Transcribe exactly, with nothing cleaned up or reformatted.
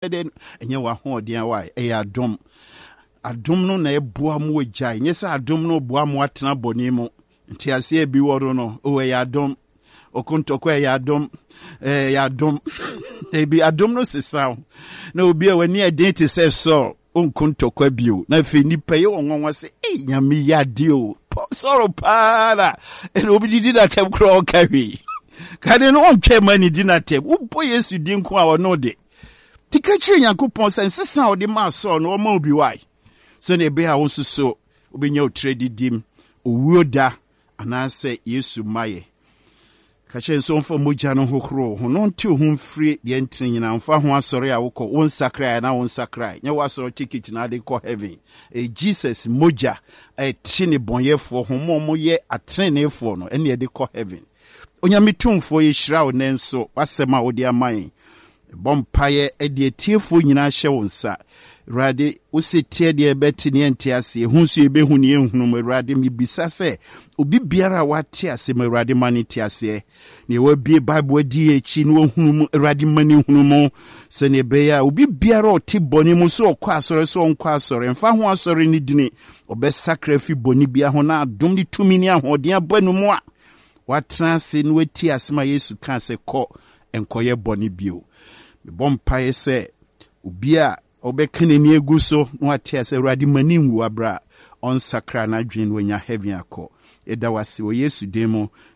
eden enye wa ho odian wa e ya dom adom no na eboa mu ogya nye se adom no boa mu atena boni mu nti ase e bi woro no o e ya dom okontoko e ya dom eh ya dom e bi adom no sesa na obi a wani eden te se so onkontoko bio na fe nipa ye wonwon se eh nyame ya dio soro para e obi didi da tem kro kawi kade no ontwe mani di na tem upo Yesu di nko a wono de tika kire Yakobon se sesa odi ma so no ma obi wai se ne be a won so obi nya otredi dim owuo da anase Yesu maye kache nso mfo moja no hohoro ho no nti ho mfiri de ntini nyina mfa ho asore a wokọ won sakrai na won sakrai nya wasoro ticket na de kọ heaven e Jesus moja e tini bonyefo ho mo mo ye atrenefo no ene de kọ heaven onyametumfo ye hyira wo nenso wasema wo de aman bompaye e de tiefo nyina hye wo nsa Rade usitie de beti ne entiase hunsu ebehu ne ehunu Rade mi bisa se obi biara wate ase Rade mani tiase ne wa bie Bible di echi no hunu Rade mani hunu mo se ne be ya obi biara oti boni mu so okọ asore so onko asore mfa ho asore ni dini obe sacrifice boni bia ho na adom ni tumi ni ahoden abanu mu a watrase no wati ase ma Yesu kan se kọ enkoye boni bio me bompae se obi a obekene ni egu so no atia se Awurade mani nwu abra on sakra na dwen wonya heaven akọ eda wase wo Yesu demo